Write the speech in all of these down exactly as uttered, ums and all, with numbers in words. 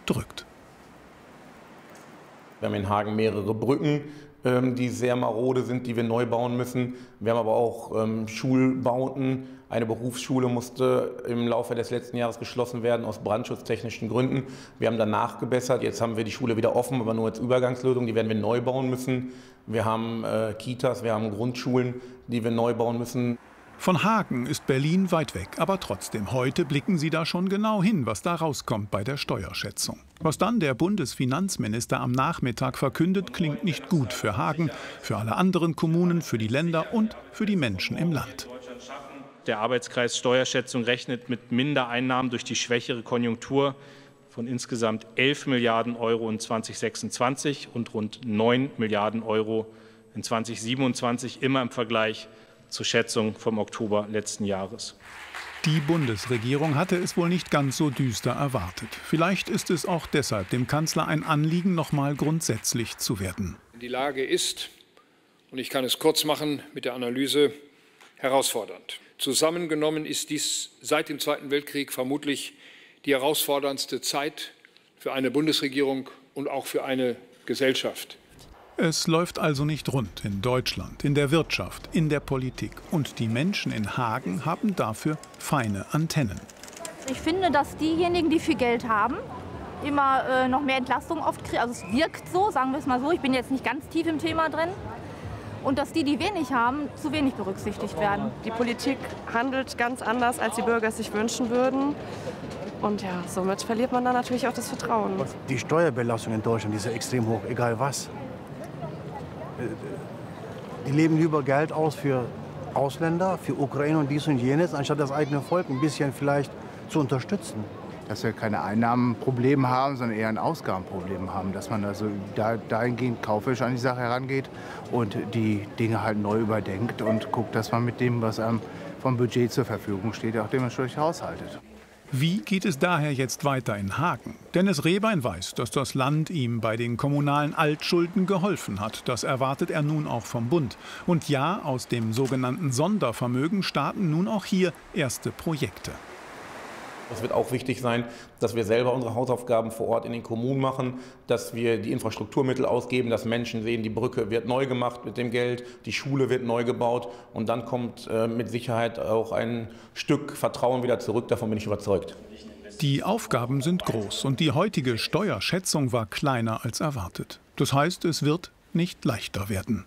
drückt. Wir haben in Hagen mehrere Brücken, die sehr marode sind, die wir neu bauen müssen. Wir haben aber auch ähm, Schulbauten. Eine Berufsschule musste im Laufe des letzten Jahres geschlossen werden aus brandschutztechnischen Gründen. Wir haben danach gebessert. Jetzt haben wir die Schule wieder offen, aber nur als Übergangslösung. Die werden wir neu bauen müssen. Wir haben äh, Kitas, wir haben Grundschulen, die wir neu bauen müssen. Von Hagen ist Berlin weit weg, aber trotzdem, heute blicken Sie da schon genau hin, was da rauskommt bei der Steuerschätzung. Was dann der Bundesfinanzminister am Nachmittag verkündet, klingt nicht gut für Hagen, für alle anderen Kommunen, für die Länder und für die Menschen im Land. Der Arbeitskreis Steuerschätzung rechnet mit Mindereinnahmen durch die schwächere Konjunktur von insgesamt elf Milliarden Euro in zweitausendsechsundzwanzig und rund neun Milliarden Euro in zweitausendsiebenundzwanzig, immer im Vergleich zur Schätzung vom Oktober letzten Jahres. Die Bundesregierung hatte es wohl nicht ganz so düster erwartet. Vielleicht ist es auch deshalb dem Kanzler ein Anliegen, noch mal grundsätzlich zu werden. Die Lage ist, und ich kann es kurz machen mit der Analyse, herausfordernd. Zusammengenommen ist dies seit dem Zweiten Weltkrieg vermutlich die herausforderndste Zeit für eine Bundesregierung und auch für eine Gesellschaft. Es läuft also nicht rund in Deutschland, in der Wirtschaft, in der Politik. Und die Menschen in Hagen haben dafür feine Antennen. Ich finde, dass diejenigen, die viel Geld haben, immer äh, noch mehr Entlastung oft kriegen. Also es wirkt so, sagen wir es mal so. Ich bin jetzt nicht ganz tief im Thema drin. Und dass die, die wenig haben, zu wenig berücksichtigt werden. Die Politik handelt ganz anders, als die Bürger es sich wünschen würden. Und ja, somit verliert man dann natürlich auch das Vertrauen. Die Steuerbelastung in Deutschland ist ja extrem hoch, egal was. Die leben lieber Geld aus für Ausländer, für Ukraine und dies und jenes, anstatt das eigene Volk ein bisschen vielleicht zu unterstützen. Dass wir keine Einnahmenprobleme haben, sondern eher ein Ausgabenproblem haben. Dass man also da, dahingehend kauferisch an die Sache herangeht und die Dinge halt neu überdenkt und guckt, dass man mit dem, was einem vom Budget zur Verfügung steht, auch dementsprechend haushaltet. Wie geht es daher jetzt weiter in Hagen? Dennis Rehbein weiß, dass das Land ihm bei den kommunalen Altschulden geholfen hat. Das erwartet er nun auch vom Bund. Und ja, aus dem sogenannten Sondervermögen starten nun auch hier erste Projekte. Es wird auch wichtig sein, dass wir selber unsere Hausaufgaben vor Ort in den Kommunen machen, dass wir die Infrastrukturmittel ausgeben, dass Menschen sehen, die Brücke wird neu gemacht mit dem Geld, die Schule wird neu gebaut und dann kommt äh, mit Sicherheit auch ein Stück Vertrauen wieder zurück, davon bin ich überzeugt. Die Aufgaben sind groß und die heutige Steuerschätzung war kleiner als erwartet. Das heißt, es wird nicht leichter werden.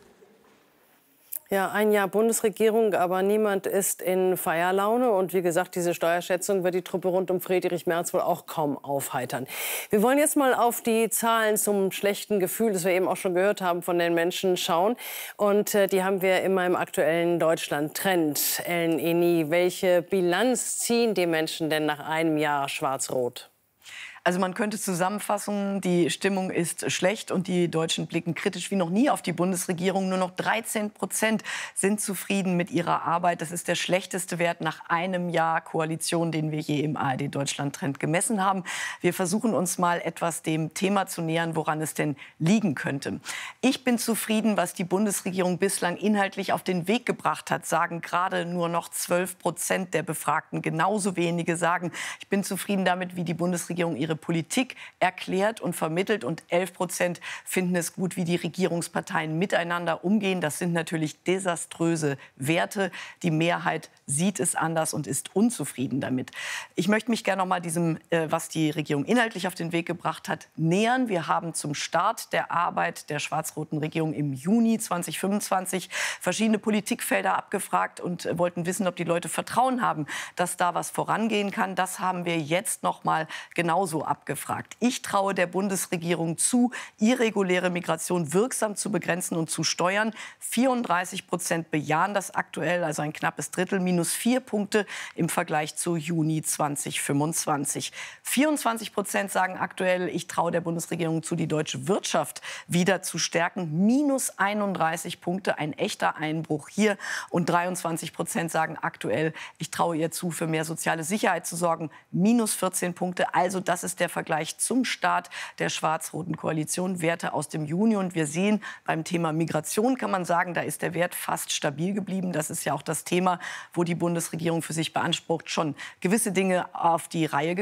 Ja, ein Jahr Bundesregierung, aber niemand ist in Feierlaune. Und wie gesagt, diese Steuerschätzung wird die Truppe rund um Friedrich Merz wohl auch kaum aufheitern. Wir wollen jetzt mal auf die Zahlen zum schlechten Gefühl, das wir eben auch schon gehört haben, von den Menschen schauen. Und äh, die haben wir immer im aktuellen Deutschland-Trend. Ellen Eni, welche Bilanz ziehen die Menschen denn nach einem Jahr Schwarz-Rot? Also man könnte zusammenfassen, die Stimmung ist schlecht und die Deutschen blicken kritisch wie noch nie auf die Bundesregierung. Nur noch dreizehn Prozent sind zufrieden mit ihrer Arbeit. Das ist der schlechteste Wert nach einem Jahr Koalition, den wir je im A R D-Deutschland-Trend gemessen haben. Wir versuchen uns mal etwas dem Thema zu nähern, woran es denn liegen könnte. Ich bin zufrieden, was die Bundesregierung bislang inhaltlich auf den Weg gebracht hat, sagen gerade nur noch zwölf Prozent der Befragten. Genauso wenige sagen, ich bin zufrieden damit, wie die Bundesregierung ihre Politik erklärt und vermittelt. Und elf Prozent finden es gut, wie die Regierungsparteien miteinander umgehen. Das sind natürlich desaströse Werte. Die Mehrheit sieht es anders und ist unzufrieden damit. Ich möchte mich gerne noch mal diesem, äh, was die Regierung inhaltlich auf den Weg gebracht hat, nähern. Wir haben zum Start der Arbeit der schwarz-roten Regierung im Juni zweitausendfünfundzwanzig verschiedene Politikfelder abgefragt und äh, wollten wissen, ob die Leute Vertrauen haben, dass da was vorangehen kann. Das haben wir jetzt noch mal genauso abgefragt. Ich traue der Bundesregierung zu, irreguläre Migration wirksam zu begrenzen und zu steuern. vierunddreißig Prozent bejahen das aktuell, also ein knappes Drittel, minus vier Punkte im Vergleich zu Juni zweitausendfünfundzwanzig. vierundzwanzig Prozent sagen aktuell, ich traue der Bundesregierung zu, die deutsche Wirtschaft wieder zu stärken. Minus einunddreißig Punkte, ein echter Einbruch hier. Und dreiundzwanzig Prozent sagen aktuell, ich traue ihr zu, für mehr soziale Sicherheit zu sorgen. Minus vierzehn Punkte. Also das ist der Vergleich zum Start der schwarz-roten Koalition. Werte aus dem Juni. Und wir sehen, beim Thema Migration kann man sagen, da ist der Wert fast stabil geblieben. Das ist ja auch das Thema, wo die Bundesregierung für sich beansprucht, schon gewisse Dinge auf die Reihe